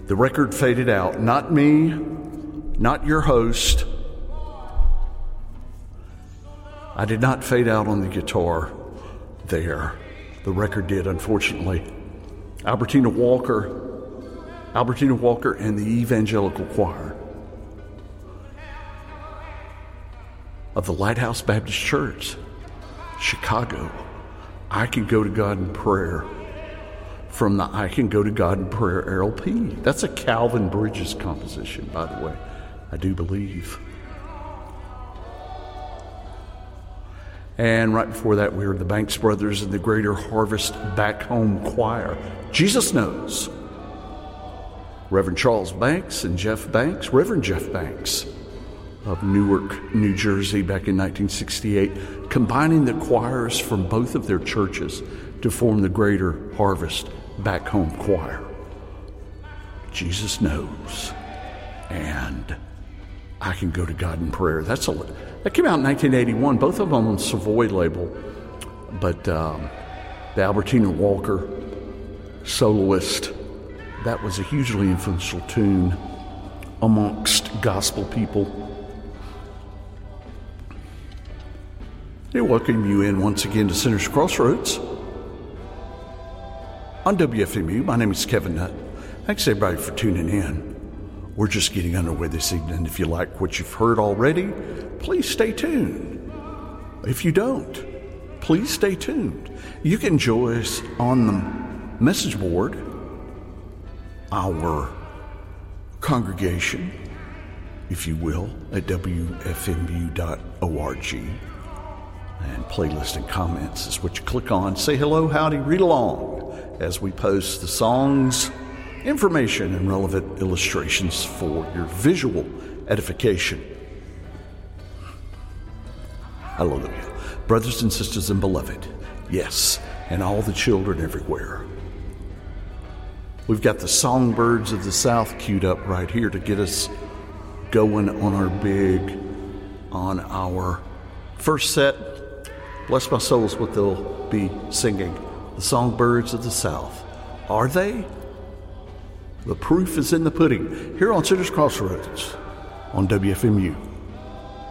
The record faded out. Not me, not your host. I did not fade out on the guitar there. The record did, unfortunately. Albertina Walker and the Evangelical Choir of the Lighthouse Baptist Church, Chicago. I Can Go to God in Prayer, from the I Can Go to God in Prayer LP. That's a Calvin Bridges composition, by the way, I do believe. And right before that, we heard the Banks Brothers and the Greater Harvest Back Home Choir. Jesus Knows. Reverend Charles Banks and Jeff Banks, Reverend Jeff Banks of Newark, New Jersey, back in 1968, combining the choirs from both of their churches to form the Greater Harvest Back Home Choir. Jesus Knows and I Can Go to God in Prayer. That came out in 1981, both of them on the Savoy label. But the Albertina Walker soloist, that was a hugely influential tune amongst gospel people. I welcome you in once again to Sinner's Crossroads on WFMU. My name is Kevin Nutt. Thanks everybody for tuning in. We're just getting underway this evening. If you like what you've heard already, please stay tuned. If you don't, please stay tuned. You can join us on the message board, our congregation, if you will, at WFMU.org. And playlist and comments is what you click on. Say hello, howdy, read along as we post the songs, information, and relevant illustrations for your visual edification. Hallelujah. Brothers and sisters and beloved, yes, and all the children everywhere. We've got the Songbirds of the South queued up right here to get us going on our first set. Bless my soul is what they'll be singing. The Songbirds of the South. Are they? The proof is in the pudding. Here on Sinner's Crossroads on WFMU.